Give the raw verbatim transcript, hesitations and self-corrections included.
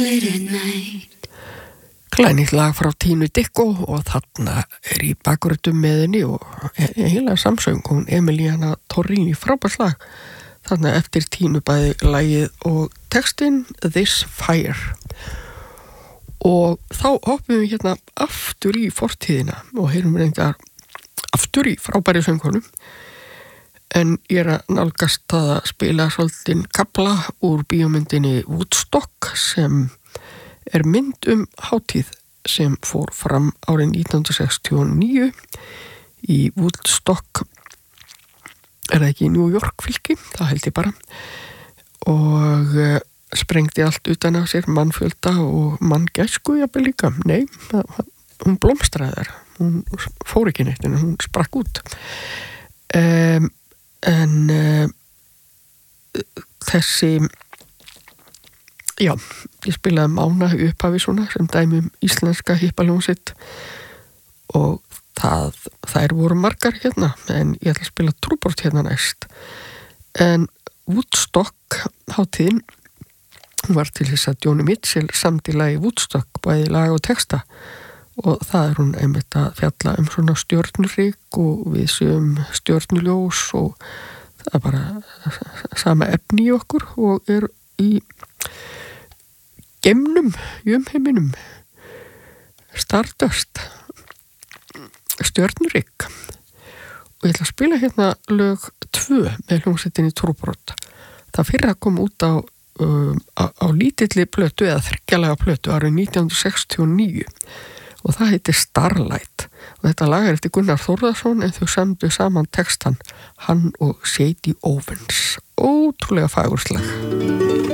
Glænýtt lag frá Tínu Dikko og þarna er í bakgröndum með henni og eiginlega samsöng hún Emiliana Torrini, frábært lag. Þarna eftir Tínu bæði lagið og textinn This Fire. Og þá hoppum við hérna aftur í fortíðina og heyrum reyndar aftur í frábæri söngkonum. En ég er að nálgast að spila svolítinn kafla úr bíómyndinni Woodstock sem er mynd um hátíð sem fór fram árið nítján hundrað sextíu og níu í Woodstock, er það ekki í New York fylki, það held ég bara, og uh, sprengdi allt utan af sér, mannfjölda og manngæsku jafnvel líka. Nei, það, hún blómstraði þar, hún fór ekki neitt en hún sprakk út. Um, en uh, þessi Já, ég spilaði Mána upphafi svona sem dæmi um íslenska hippaljónsitt og það, þær voru margar hérna en ég ætla að spila Trúbort hérna næst. En Woodstock hátíðin var til þess að Joni Mitchell samdi lagi Woodstock, bæði lag og texta og það er hún einmitt að fjalla um svona stjörnurík og við séum stjörnuljós og það er bara sama efni í okkur og er í geimnum, í umheiminum, Stardust, stjörnurík. Og ég ætla að spila hérna lög tvö með hljómsveitinni Trúbort. Það fyrra kom út á, um, á, á lítilli plötu eða þriggjalega plötu árið nítján hundrað sextíu og níu og það heitir Starlight. Og þetta lag er eftir Gunnar Þórðarson en þau samdu saman textan, hann og Shady Owens. Ótrúlega fagurslag.